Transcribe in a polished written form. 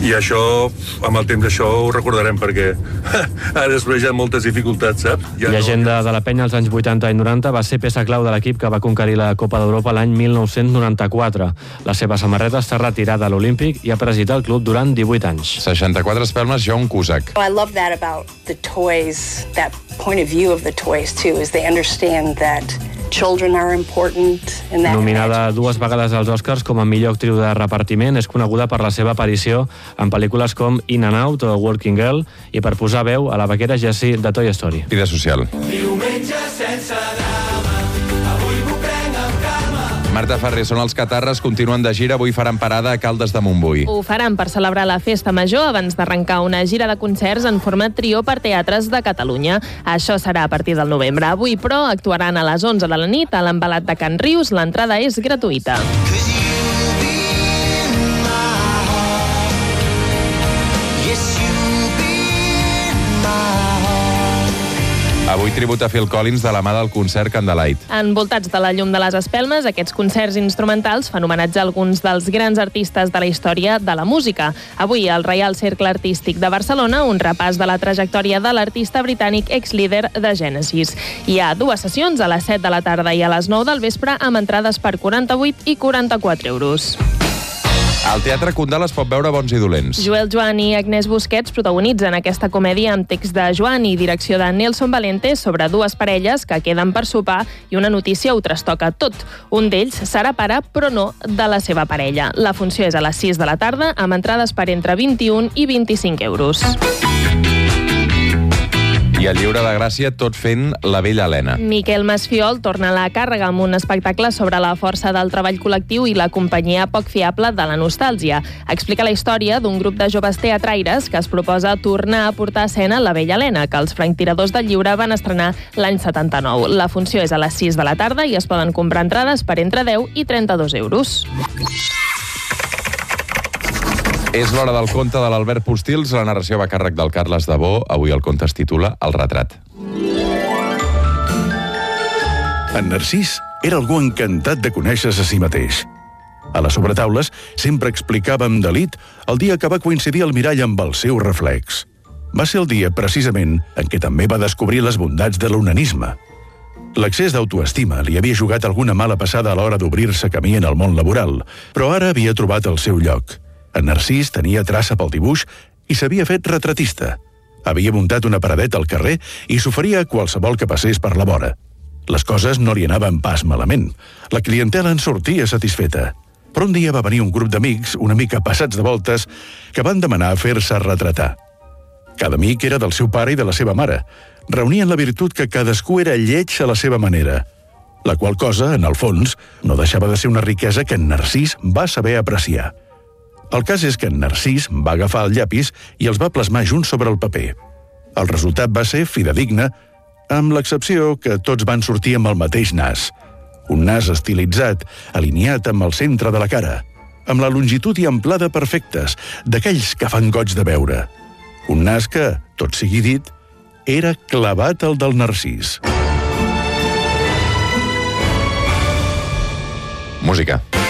I això, amb el temps això ho recordarem, perquè ara després hi ha moltes dificultats, saps? Llegenda de la penya als anys 80 i 90, va ser peça clau de l'equip que va conquerir la Copa d'Europa l'any 1994. La seva samarreta està retirada a l'Olímpic i ha presidit el club durant 18 anys. 64 espelmes, John Cusack. I love that about the toys, that point of view of the toys too, is they understand that children are important. Nominada 2 vegades als Oscars com a millor actriu de repartiment, és coneguda per la seva aparició en pel·lícules com In and Out o Working Girl i per posar veu a la vaquera Jessie de Toy Story. Vida social. Diumenge sense drama, avui m'ho prenc amb calma. Marta Ferrer, són els Catarres, continuen de gira, avui faran parada a Caldes de Montbui. Ho faran per celebrar la Festa Major abans d'arrencar una gira de concerts en format trio per teatres de Catalunya. Això serà a partir del novembre. Avui, però, actuaran a les 11 de la nit a l'Embalat de Can Rius. L'entrada és gratuïta. Avui tribut a Phil Collins de la mà del concert Candlelight. Envoltats de la llum de les espelmes, aquests concerts instrumentals fan homenatge a alguns dels grans artistes de la història de la música. Avui, al Reial Cercle Artístic de Barcelona, un repàs de la trajectòria de l'artista britànic ex-líder de Genesis. Hi ha 2 sessions, a les 7 de la tarda i a les 9 del vespre, amb entrades per 48 i 44 euros. Al Teatre Condal es pot veure Bons i dolents. Joel Joan i Agnès Busquets protagonitzen aquesta comèdia amb text de Joan i direcció de Nelson Valente sobre 2 parelles que queden per sopar i una notícia ho trastoca tot. Un d'ells serà pare, però no de la seva parella. La funció és a les 6 de la tarda, amb entrades per entre 21 i 25 euros. I al Lliure de Gràcia, tot fent La vella Helena. Miquel Masfiol torna a la càrrega amb un espectacle sobre la força del treball col·lectiu i la companyia poc fiable de la nostàlgia. Explica la història d'un grup de joves teatraires que es proposa tornar a portar a escena La vella Helena, que els franctiradors del lliure van estrenar l'any 79. La funció és a les 6 de la tarda i es poden comprar entrades per entre 10 i 32 euros. És l'hora del conte de l'Albert Postils. La narració va a càrrec del Carles Dabó. Avui el conte es titula El retrat. En Narcís era algú encantat de conèixer-se a si mateix. A les sobretaules sempre explicava amb delit el dia que va coincidir el mirall amb el seu reflex. Va ser el dia, precisament, en què també va descobrir les bondats de l'onanisme. L'excés d'autoestima li havia jugat alguna mala passada a l'hora d'obrir-se camí en el món laboral, però ara havia trobat el seu lloc. En Narcís tenia traça pel dibuix i s'havia fet retratista. Havia muntat una paradeta al carrer i s'oferia a qualsevol que passés per la vora. Les coses no li anaven pas malament. La clientela en sortia satisfeta. Però un dia va venir un grup d'amics, una mica passats de voltes, que van demanar fer-se retratar. Cada amic era del seu pare i de la seva mare. Reunien la virtut que cadascú era lleig a la seva manera, la qual cosa, en el fons, no deixava de ser una riquesa que en Narcís va saber apreciar. El cas és que en Narcís va agafar el llapis i els va plasmar junts sobre el paper. El resultat va ser fidedigne, amb l'excepció que tots van sortir amb el mateix nas. Un nas estilitzat, alineat amb el centre de la cara, amb la longitud i amplada perfectes, d'aquells que fan goig de veure. Un nas que, tot sigui dit, era clavat al del Narcís. Música.